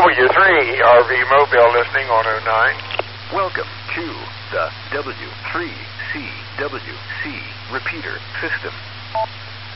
W3 RV Mobile listening on 09. Welcome to the W3CWC repeater system.